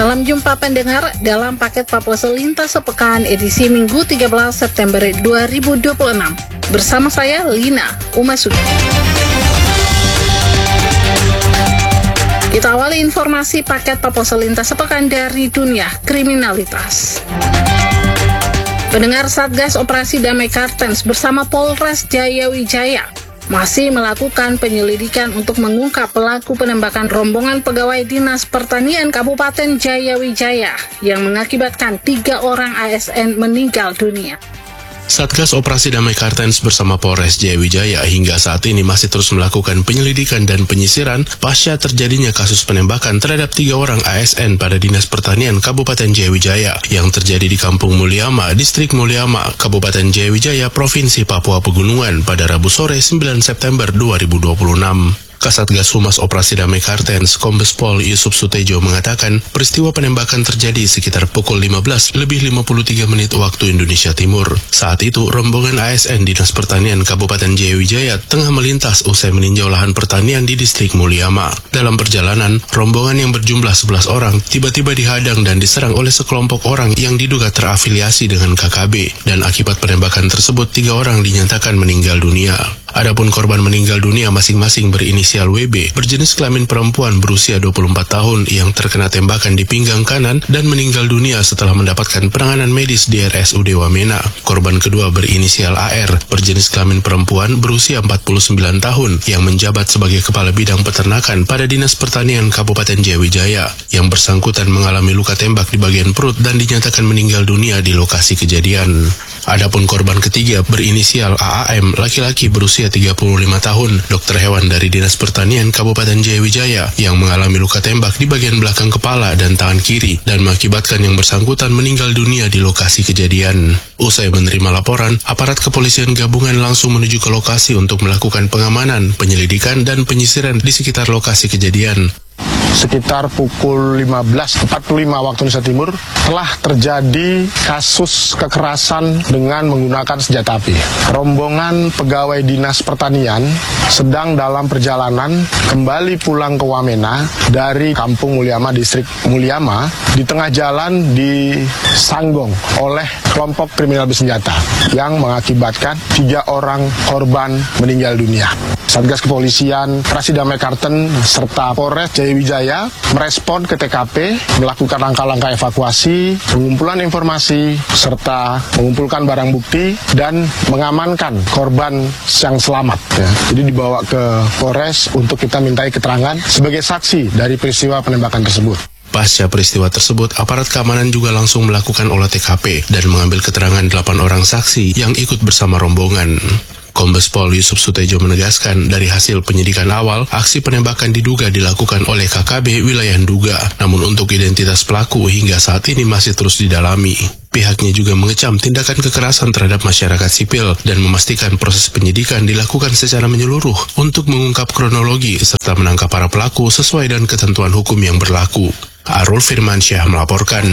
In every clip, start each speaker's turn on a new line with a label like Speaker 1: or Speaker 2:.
Speaker 1: Salam jumpa pendengar dalam paket Papua Selintas Sepekan edisi Minggu 13 September 2026. Bersama saya Lina Umasudi. Kita awali informasi paket Papua Selintas Sepekan dari dunia kriminalitas. Pendengar, Satgas Operasi Damai Kartens bersama Polres Jayawijaya masih melakukan penyelidikan untuk mengungkap pelaku penembakan rombongan pegawai Dinas Pertanian Kabupaten Jayawijaya yang mengakibatkan 3 orang ASN meninggal dunia.
Speaker 2: Satgas Operasi Damai Kartens bersama Polres Jayawijaya hingga saat ini masih terus melakukan penyelidikan dan penyisiran pasca terjadinya kasus penembakan terhadap 3 orang ASN pada Dinas Pertanian Kabupaten Jayawijaya yang terjadi di Kampung Mulyama, Distrik Mulyama, Kabupaten Jayawijaya, Provinsi Papua Pegunungan pada Rabu sore 9 September 2026. Kasatgas Humas Operasi Damai Kartens, Kombes Pol Yusuf Sutejo mengatakan peristiwa penembakan terjadi sekitar pukul 15:53 waktu Indonesia Timur. Saat itu, rombongan ASN Dinas Pertanian Kabupaten Jayawijaya tengah melintas usai meninjau lahan pertanian di Distrik Mulyama. Dalam perjalanan, rombongan yang berjumlah 11 orang tiba-tiba dihadang dan diserang oleh sekelompok orang yang diduga terafiliasi dengan KKB, dan akibat penembakan tersebut 3 orang dinyatakan meninggal dunia. Adapun korban meninggal dunia masing-masing berinisial WB, berjenis kelamin perempuan berusia 24 tahun yang terkena tembakan di pinggang kanan dan meninggal dunia setelah mendapatkan penanganan medis di RSUD Wamena. Korban kedua berinisial AR, berjenis kelamin perempuan berusia 49 tahun yang menjabat sebagai Kepala Bidang Peternakan pada Dinas Pertanian Kabupaten Jayawijaya. Yang bersangkutan mengalami luka tembak di bagian perut dan dinyatakan meninggal dunia di lokasi kejadian. Adapun korban ketiga berinisial AAM, laki-laki berusia 35 tahun, dokter hewan dari Dinas Pertanian Kabupaten Jayawijaya yang mengalami luka tembak di bagian belakang kepala dan tangan kiri dan mengakibatkan yang bersangkutan meninggal dunia di lokasi kejadian. Usai menerima laporan, aparat kepolisian gabungan langsung menuju ke lokasi untuk melakukan pengamanan, penyelidikan, dan penyisiran di sekitar lokasi kejadian.
Speaker 3: Sekitar pukul 15.45 waktu Indonesia Timur telah terjadi kasus kekerasan dengan menggunakan senjata api. Rombongan pegawai Dinas Pertanian sedang dalam perjalanan kembali pulang ke Wamena dari Kampung Mulyama, Distrik Mulyama. Di tengah jalan disanggong oleh kelompok kriminal bersenjata yang mengakibatkan 3 orang korban meninggal dunia. Satgas Kepolisian Operasi Damai Kartens serta Polres Jayawijaya merespon ke TKP, melakukan langkah-langkah evakuasi, pengumpulan informasi, serta mengumpulkan barang bukti dan mengamankan korban yang selamat. Jadi dibawa ke Polres untuk kita mintai keterangan sebagai saksi dari peristiwa penembakan tersebut.
Speaker 2: Pasca peristiwa tersebut, aparat keamanan juga langsung melakukan olah TKP dan mengambil keterangan 8 orang saksi yang ikut bersama rombongan. Kombes Pol Yusuf Sutejo menegaskan dari hasil penyidikan awal, aksi penembakan diduga dilakukan oleh KKB wilayah Nduga, namun untuk identitas pelaku hingga saat ini masih terus didalami. Pihaknya juga mengecam tindakan kekerasan terhadap masyarakat sipil dan memastikan proses penyidikan dilakukan secara menyeluruh untuk mengungkap kronologi serta menangkap para pelaku sesuai dengan ketentuan hukum yang berlaku. Arul Firmansyah melaporkan.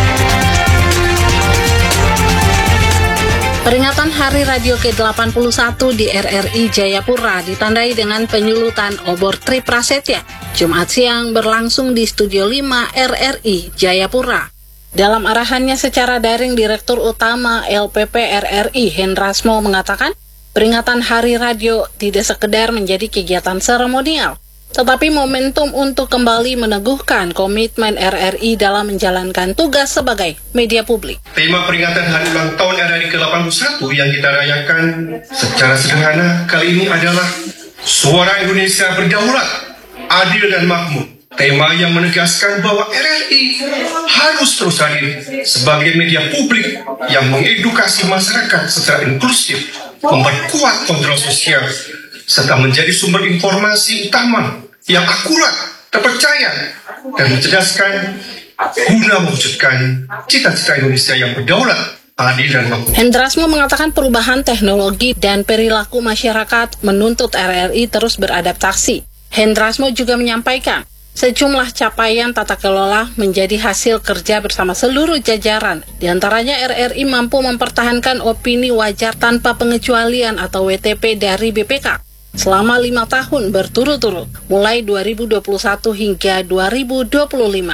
Speaker 1: Peringatan Hari Radio ke-81 di RRI Jayapura ditandai dengan penyulutan obor Tri Prasetya. Jumat siang berlangsung di Studio 5 RRI Jayapura. Dalam arahannya secara daring, Direktur Utama LPP RRI Hendrasmo mengatakan, peringatan Hari Radio tidak sekedar menjadi kegiatan seremonial, tetapi momentum untuk kembali meneguhkan komitmen RRI dalam menjalankan tugas sebagai media publik.
Speaker 4: Tema peringatan hari ulang tahun RRI ke-81 yang kita rayakan secara sederhana kali ini adalah Suara Indonesia Berdaulat, Adil dan Makmur. Tema yang menegaskan bahwa RRI harus terus hadir sebagai media publik yang mengedukasi masyarakat secara inklusif, memperkuat kontrol sosial, serta menjadi sumber informasi utama yang akurat, terpercaya, dan mencerdaskan guna mewujudkan cita-cita Indonesia yang berdaulat, adil, dan makmur.
Speaker 1: Hendrasmo mengatakan perubahan teknologi dan perilaku masyarakat menuntut RRI terus beradaptasi. Hendrasmo juga menyampaikan, sejumlah capaian tata kelola menjadi hasil kerja bersama seluruh jajaran. Di antaranya RRI mampu mempertahankan opini wajar tanpa pengecualian atau WTP dari BPK selama 5 tahun berturut-turut, mulai 2021 hingga 2025.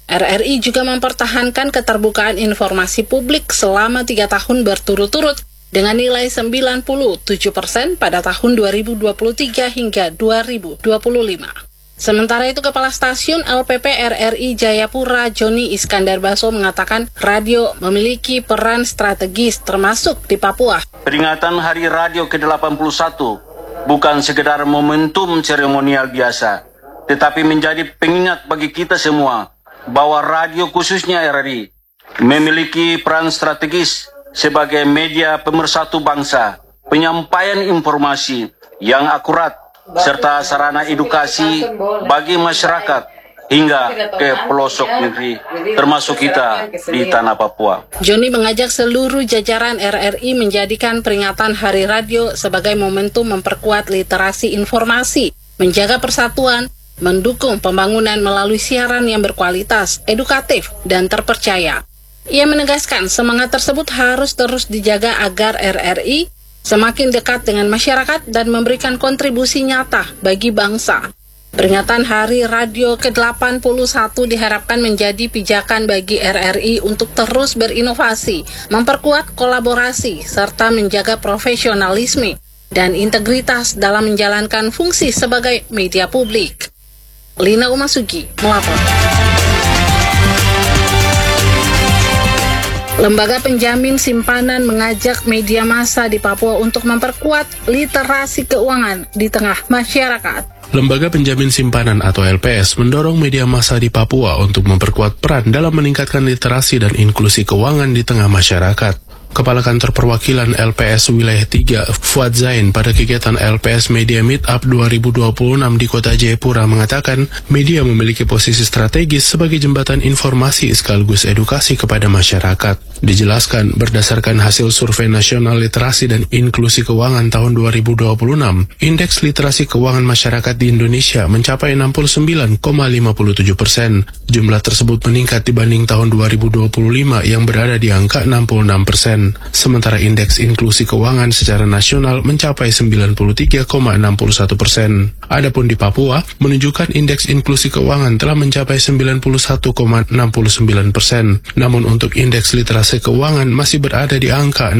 Speaker 1: RRI juga mempertahankan keterbukaan informasi publik selama 3 tahun berturut-turut dengan nilai 97% pada tahun 2023 hingga 2025. Sementara itu, Kepala Stasiun LPP RRI Jayapura, Joni Iskandar Baso, mengatakan radio memiliki peran strategis termasuk di Papua.
Speaker 5: Peringatan Hari Radio ke-81 bukan sekedar momentum seremonial biasa, tetapi menjadi pengingat bagi kita semua bahwa radio khususnya RRI memiliki peran strategis sebagai media pemersatu bangsa, penyampaian informasi yang akurat, serta sarana edukasi bagi masyarakat hingga ke pelosok negeri, termasuk kita di tanah Papua.
Speaker 1: Joni mengajak seluruh jajaran RRI menjadikan peringatan Hari Radio sebagai momentum memperkuat literasi informasi, menjaga persatuan, mendukung pembangunan melalui siaran yang berkualitas, edukatif, dan terpercaya. Ia menegaskan semangat tersebut harus terus dijaga agar RRI semakin dekat dengan masyarakat dan memberikan kontribusi nyata bagi bangsa. Peringatan Hari Radio ke-81 diharapkan menjadi pijakan bagi RRI untuk terus berinovasi, memperkuat kolaborasi, serta menjaga profesionalisme dan integritas dalam menjalankan fungsi sebagai media publik. Lina Umasugi melapor. Lembaga penjamin simpanan mengajak media massa di Papua untuk memperkuat literasi keuangan di tengah masyarakat.
Speaker 2: Lembaga Penjamin Simpanan atau LPS mendorong media massa di Papua untuk memperkuat peran dalam meningkatkan literasi dan inklusi keuangan di tengah masyarakat. Kepala Kantor Perwakilan LPS Wilayah 3, Fuad Zain, pada kegiatan LPS Media Meetup 2026 di Kota Jayapura mengatakan media memiliki posisi strategis sebagai jembatan informasi sekaligus edukasi kepada masyarakat. Dijelaskan berdasarkan hasil Survei Nasional Literasi dan Inklusi Keuangan tahun 2026, indeks literasi keuangan masyarakat di Indonesia mencapai 69,57%. Jumlah tersebut meningkat dibanding tahun 2025 yang berada di angka 66%. Sementara indeks inklusi keuangan secara nasional mencapai 93,61%. Adapun di Papua, menunjukkan indeks inklusi keuangan telah mencapai 91,69%. Namun untuk indeks literasi keuangan masih berada di angka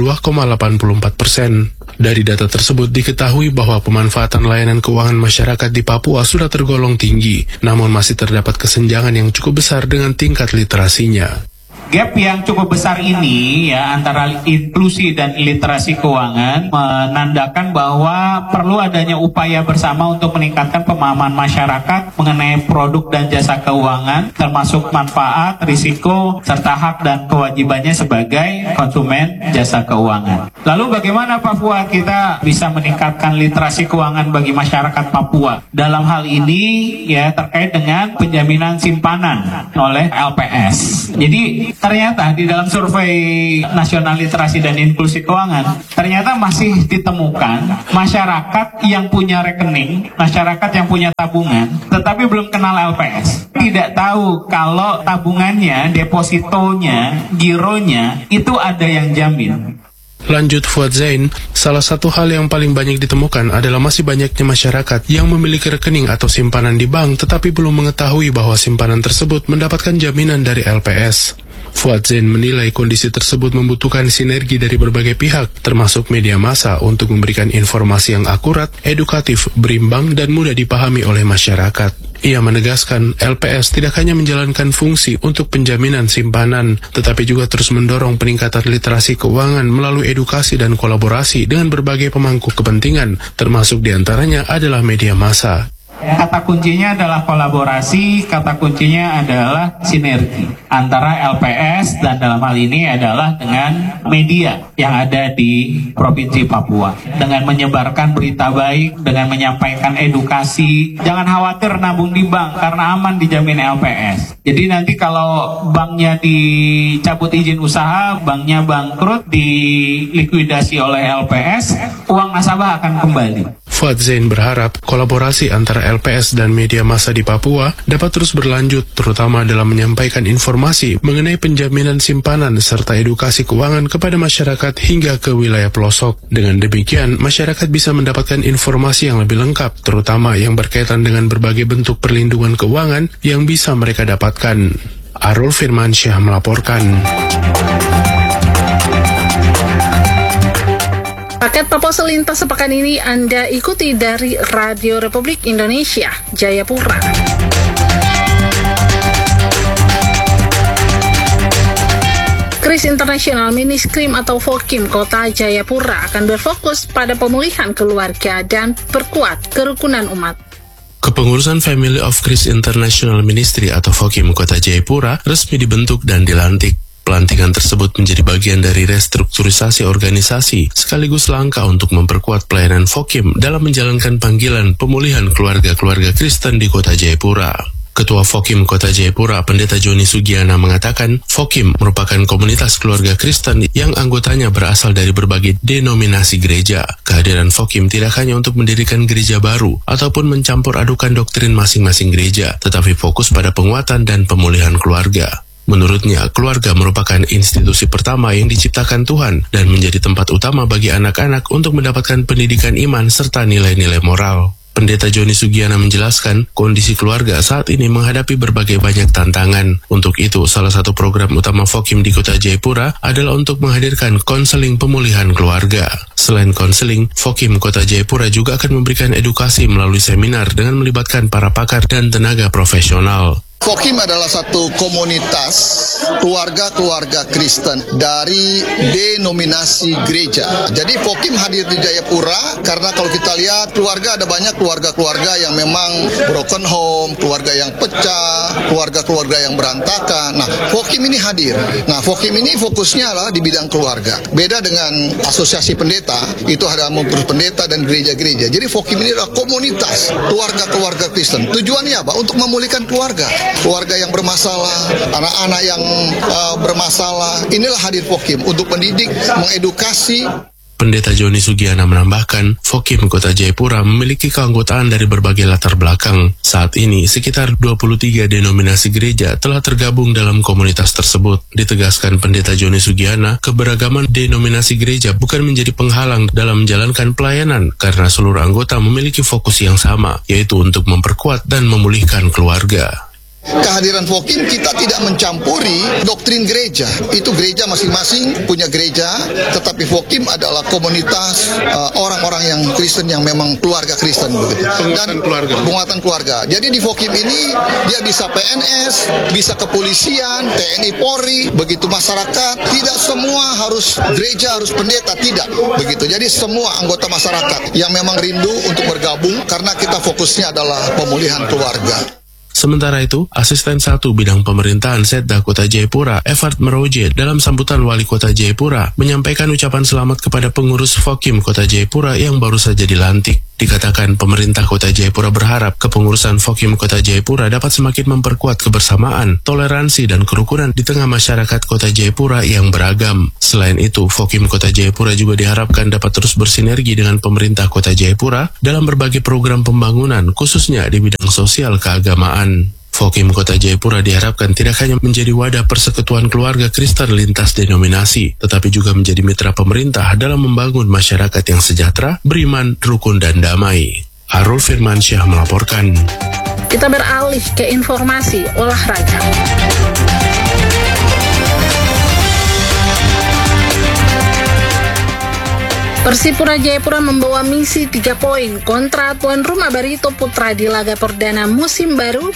Speaker 2: 62,84%. Dari data tersebut diketahui bahwa pemanfaatan layanan keuangan masyarakat di Papua sudah tergolong tinggi, namun masih terdapat kesenjangan yang cukup besar dengan tingkat literasinya.
Speaker 6: Gap yang cukup besar ini ya antara inklusi dan literasi keuangan menandakan bahwa perlu adanya upaya bersama untuk meningkatkan pemahaman masyarakat mengenai produk dan jasa keuangan, termasuk manfaat, risiko, serta hak dan kewajibannya sebagai konsumen jasa keuangan. Lalu bagaimana Papua kita bisa meningkatkan literasi keuangan bagi masyarakat Papua? Dalam hal ini ya terkait dengan penjaminan simpanan oleh LPS. Jadi ternyata di dalam survei nasional literasi dan inklusi keuangan, ternyata masih ditemukan masyarakat yang punya rekening, masyarakat yang punya tabungan, tetapi belum kenal LPS. Tidak tahu kalau tabungannya, depositonya, gironya, itu ada yang jamin.
Speaker 2: Lanjut Fuad Zain, salah satu hal yang paling banyak ditemukan adalah masih banyaknya masyarakat yang memiliki rekening atau simpanan di bank tetapi belum mengetahui bahwa simpanan tersebut mendapatkan jaminan dari LPS. Fuad Zain menilai kondisi tersebut membutuhkan sinergi dari berbagai pihak, termasuk media massa untuk memberikan informasi yang akurat, edukatif, berimbang, dan mudah dipahami oleh masyarakat. Ia menegaskan LPS tidak hanya menjalankan fungsi untuk penjaminan simpanan, tetapi juga terus mendorong peningkatan literasi keuangan melalui edukasi dan kolaborasi dengan berbagai pemangku kepentingan, termasuk diantaranya adalah media massa.
Speaker 6: Kata kuncinya adalah kolaborasi, kata kuncinya adalah sinergi antara LPS dan dalam hal ini adalah dengan media yang ada di Provinsi Papua. Dengan menyebarkan berita baik, dengan menyampaikan edukasi, jangan khawatir nabung di bank karena aman dijamin LPS. Jadi nanti kalau banknya dicabut izin usaha, banknya bangkrut, dilikuidasi oleh LPS, uang nasabah akan kembali.
Speaker 2: Fuad Zain berharap kolaborasi antara LPS dan media massa di Papua dapat terus berlanjut, terutama dalam menyampaikan informasi mengenai penjaminan simpanan serta edukasi keuangan kepada masyarakat hingga ke wilayah pelosok. Dengan demikian, masyarakat bisa mendapatkan informasi yang lebih lengkap, terutama yang berkaitan dengan berbagai bentuk perlindungan keuangan yang bisa mereka dapatkan. Arul Firmansyah melaporkan.
Speaker 1: Paket Papua Selintas sepekan ini Anda ikuti dari Radio Republik Indonesia, Jayapura. KRIS International Ministrim atau FOKIM Kota Jayapura akan berfokus pada pemulihan keluarga dan perkuat kerukunan umat.
Speaker 2: Kepengurusan Family of KRIS International Ministry atau FOKIM Kota Jayapura resmi dibentuk dan dilantik. Pelantikan tersebut menjadi bagian dari restrukturisasi organisasi sekaligus langkah untuk memperkuat pelayanan FOKIM dalam menjalankan panggilan pemulihan keluarga-keluarga Kristen di Kota Jayapura. Ketua FOKIM Kota Jayapura, Pendeta Joni Sugiana mengatakan, FOKIM merupakan komunitas keluarga Kristen yang anggotanya berasal dari berbagai denominasi gereja. Kehadiran FOKIM tidak hanya untuk mendirikan gereja baru ataupun mencampur adukan doktrin masing-masing gereja, tetapi fokus pada penguatan dan pemulihan keluarga. Menurutnya, keluarga merupakan institusi pertama yang diciptakan Tuhan dan menjadi tempat utama bagi anak-anak untuk mendapatkan pendidikan iman serta nilai-nilai moral. Pendeta Joni Sugiana menjelaskan, kondisi keluarga saat ini menghadapi berbagai banyak tantangan. Untuk itu, salah satu program utama FOKIM di Kota Jayapura adalah untuk menghadirkan konseling pemulihan keluarga. Selain konseling, FOKIM Kota Jayapura juga akan memberikan edukasi melalui seminar dengan melibatkan para pakar dan tenaga profesional.
Speaker 7: FOKIM adalah satu komunitas keluarga-keluarga Kristen dari denominasi gereja. Jadi FOKIM hadir di Jayapura karena kalau kita lihat keluarga ada banyak keluarga-keluarga yang memang broken home, keluarga yang pecah, keluarga-keluarga yang berantakan. Nah, FOKIM ini hadir. Nah, FOKIM ini fokusnya adalah di bidang keluarga. Beda dengan asosiasi pendeta, itu ada mengurus pendeta dan gereja-gereja. Jadi FOKIM ini adalah komunitas keluarga-keluarga Kristen. Tujuannya apa? Untuk memulihkan keluarga. Keluarga yang bermasalah, anak-anak yang bermasalah, inilah hadir FOKIM untuk mendidik, mengedukasi.
Speaker 2: Pendeta Joni Sugiana menambahkan, FOKIM Kota Jayapura memiliki keanggotaan dari berbagai latar belakang. Saat ini, sekitar 23 denominasi gereja telah tergabung dalam komunitas tersebut. Ditegaskan Pendeta Joni Sugiana, keberagaman denominasi gereja bukan menjadi penghalang dalam menjalankan pelayanan, karena seluruh anggota memiliki fokus yang sama, yaitu untuk memperkuat dan memulihkan keluarga.
Speaker 7: Kehadiran FOKIM kita tidak mencampuri doktrin gereja. Itu gereja masing-masing punya gereja, tetapi FOKIM adalah komunitas orang-orang yang Kristen yang memang keluarga Kristen begitu. Dan penguatan keluarga. Jadi di FOKIM ini dia bisa PNS, bisa kepolisian, TNI Polri, begitu masyarakat. Tidak semua harus gereja, harus pendeta, tidak begitu. Jadi semua anggota masyarakat yang memang rindu untuk bergabung karena kita fokusnya adalah pemulihan keluarga.
Speaker 2: Sementara itu, Asisten 1 Bidang Pemerintahan Setda Kota Jayapura, Evert Meroje, dalam sambutan Wali Kota Jayapura, menyampaikan ucapan selamat kepada pengurus FOKIM Kota Jayapura yang baru saja dilantik. Dikatakan pemerintah Kota Jayapura berharap kepengurusan FOKIM Kota Jayapura dapat semakin memperkuat kebersamaan, toleransi, dan kerukunan di tengah masyarakat Kota Jayapura yang beragam. Selain itu, FOKIM Kota Jayapura juga diharapkan dapat terus bersinergi dengan pemerintah Kota Jayapura dalam berbagai program pembangunan, khususnya di bidang sosial keagamaan. FOKIM Kota Jayapura diharapkan tidak hanya menjadi wadah persekutuan keluarga Kristen lintas denominasi, tetapi juga menjadi mitra pemerintah dalam membangun masyarakat yang sejahtera, beriman, rukun, dan damai. Arul Firmansyah melaporkan.
Speaker 1: Kita beralih ke informasi olahraga. Persipura Jayapura membawa misi 3 poin kontra tuan rumah Barito Putra di laga perdana musim baru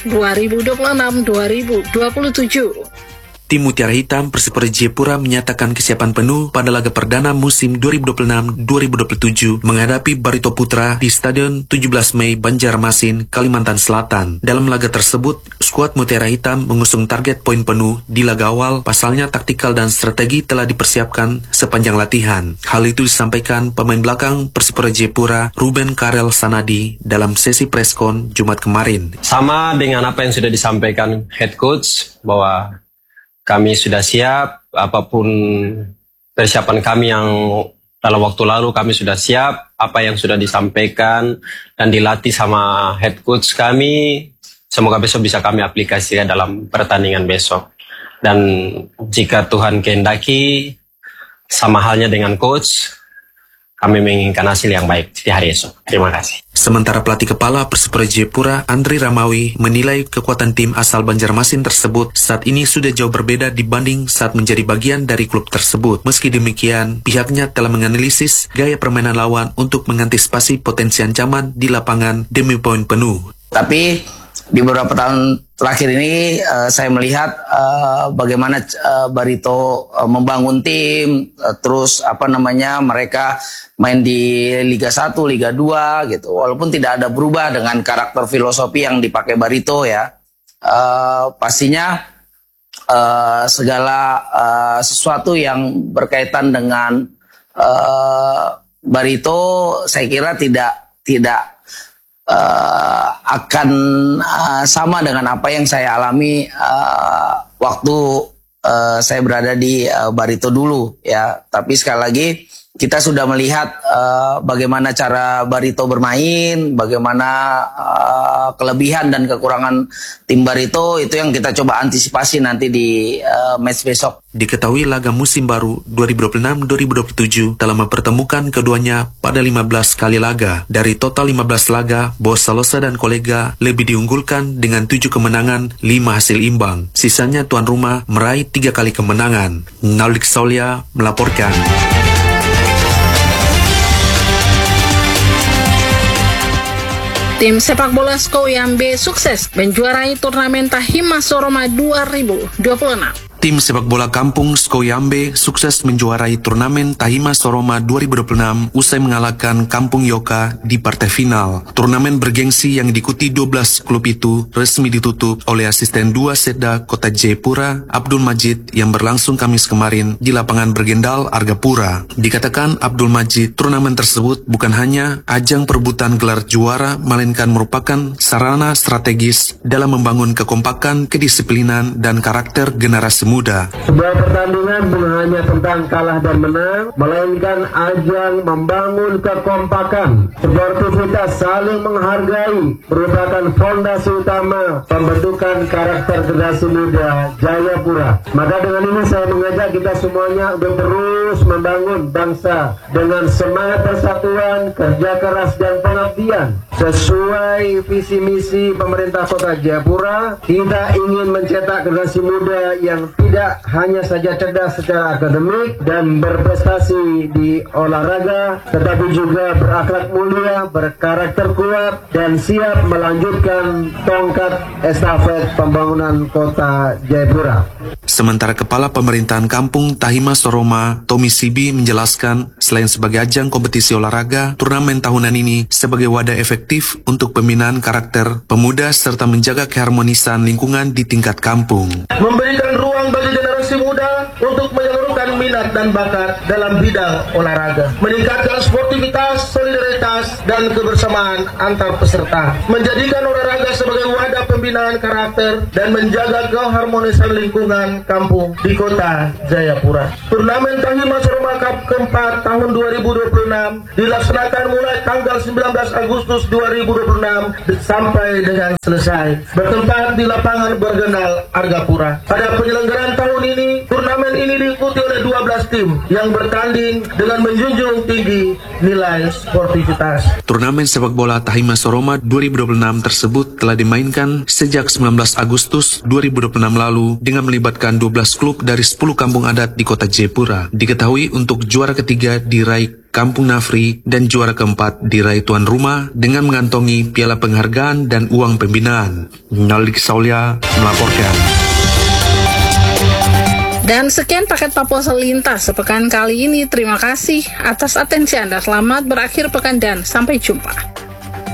Speaker 1: 2026-2027.
Speaker 8: Tim Mutiara Hitam Persipura Jayapura menyatakan kesiapan penuh pada laga perdana musim 2026-2027 menghadapi Barito Putra di Stadion 17 Mei Banjarmasin, Kalimantan Selatan. Dalam laga tersebut, skuad Mutiara Hitam mengusung target poin penuh di laga awal, pasalnya taktikal dan strategi telah dipersiapkan sepanjang latihan. Hal itu disampaikan pemain belakang Persipura Jayapura, Ruben Karel Sanadi, dalam sesi preskon Jumat kemarin.
Speaker 9: Sama dengan apa yang sudah disampaikan head coach, bahwa kami sudah siap, apapun persiapan kami yang dalam waktu lalu kami sudah siap apa yang sudah disampaikan dan dilatih sama head coach kami. Semoga besok bisa kami aplikasikan dalam pertandingan besok. Dan jika Tuhan kehendaki, sama halnya dengan coach, kami menginginkan hasil yang baik di hari esok. Terima kasih.
Speaker 8: Sementara pelatih kepala Persipura Jayapura, Andri Ramawi, menilai kekuatan tim asal Banjarmasin tersebut saat ini sudah jauh berbeda dibanding saat menjadi bagian dari klub tersebut. Meski demikian, pihaknya telah menganalisis gaya permainan lawan untuk mengantisipasi potensi ancaman di lapangan demi poin penuh. Tapi di beberapa tahun terakhir ini saya melihat bagaimana Barito membangun tim, terus mereka main di Liga 1, Liga 2 gitu. Walaupun tidak ada berubah dengan karakter filosofi yang dipakai Barito ya. Pastinya segala sesuatu yang berkaitan dengan Barito saya kira tidak akan sama dengan apa yang saya alami waktu saya berada di Barito dulu ya. Tapi sekali lagi kita sudah melihat bagaimana cara Barito bermain, bagaimana kelebihan dan kekurangan tim Barito, itu yang kita coba antisipasi nanti di match besok. Diketahui laga musim baru 2026-2027 telah mempertemukan keduanya pada 15 kali laga. Dari total 15 laga, Bos Salosa dan kolega lebih diunggulkan dengan 7 kemenangan, 5 hasil imbang. Sisanya tuan rumah meraih 3 kali kemenangan. Naulik Saulia melaporkan.
Speaker 1: Tim sepak bola SKO Yambe sukses menjuarai turnamen Tahima Soroma 2026.
Speaker 8: Tim sepak bola kampung SKO Yambe sukses menjuarai turnamen Tahima Soroma 2026 usai mengalahkan Kampung Yoka di partai final. Turnamen bergengsi yang diikuti 12 klub itu resmi ditutup oleh asisten 2 Setda Kota Jayapura, Abdul Majid, yang berlangsung Kamis kemarin di lapangan Bergendal, Argapura. Dikatakan Abdul Majid, turnamen tersebut bukan hanya ajang perebutan gelar juara, melainkan merupakan sarana strategis dalam membangun kekompakan, kedisiplinan, dan karakter generasi muda.
Speaker 10: Sebuah pertandingan bukan hanya tentang kalah dan menang, melainkan ajang membangun kekompakan. Sportivitas saling menghargai merupakan fondasi utama pembentukan karakter generasi muda Jayapura. Maka dengan ini saya mengajak kita semuanya untuk terus membangun bangsa dengan semangat persatuan, kerja keras dan pengabdian. Sesuai visi misi pemerintah Kota Jayapura, kita ingin mencetak generasi muda yang tidak hanya saja cerdas secara akademik dan berprestasi di olahraga, tetapi juga berakhlak mulia, berkarakter kuat, dan siap melanjutkan tongkat estafet pembangunan Kota Jayapura.
Speaker 8: Sementara Kepala Pemerintahan Kampung Tahima Soroma, Tommy Sibi, menjelaskan selain sebagai ajang kompetisi olahraga, turnamen tahunan ini sebagai wadah efektif untuk pembinaan karakter pemuda serta menjaga keharmonisan lingkungan di tingkat kampung.
Speaker 10: Memberikan ruang bagi generasi muda untuk menyalurkan minat dan bakat dalam bidang olahraga, meningkatkan sportivitas, solidaritas, dan kebersamaan antar peserta, menjadikan olahraga sebagai wadah pembinaan karakter dan menjaga keharmonisan lingkungan kampung di Kota Jayapura. Turnamen Tahima Soroma Cup keempat tahun 2026 dilaksanakan mulai tanggal 19 Agustus 2026 sampai dengan selesai, bertempat di lapangan Bergendal, Argapura. Pada penyelenggaraan tahun ini, turnamen ini diikuti oleh 12 tim yang bertanding dengan menjunjung tinggi nilai sportivitas.
Speaker 8: Turnamen sepak bola Tahima Soroma 2026 tersebut telah dimainkan sejak 19 Agustus 2026 lalu dengan melibatkan 12 klub dari 10 kampung adat di Kota Jayapura. Diketahui untuk juara ketiga diraih Kampung Nafri dan juara keempat diraih tuan rumah dengan mengantongi piala penghargaan dan uang pembinaan. Naulik Saulia melaporkan.
Speaker 1: Dan sekian paket Papua Selintas sepekan kali ini. Terima kasih atas atensi Anda. Selamat berakhir pekan dan sampai jumpa.